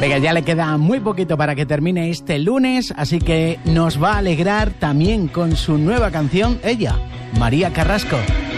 Venga, ya le queda muy poquito para que termine este lunes, así que nos va a alegrar también con su nueva canción, ella, María Carrasco.